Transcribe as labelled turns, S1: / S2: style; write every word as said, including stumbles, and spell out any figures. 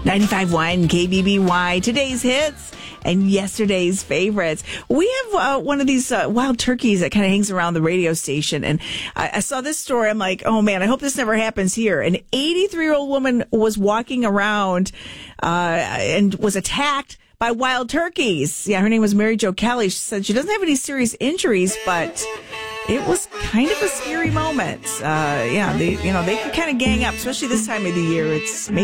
S1: ninety-five point one K B B Y, today's hits and yesterday's favorites. We have uh, one of these uh, wild turkeys that kind of hangs around the radio station. And I, I saw this story. I'm like, oh man, I hope this never happens here. An eighty-three-year-old woman was walking around uh, and was attacked by wild turkeys. Yeah, her name was Mary Jo Kelly. She said she doesn't have any serious injuries, but it was kind of a scary moment. Uh, yeah, they, you know, they can kind of gang up, especially this time of the year. It's maybe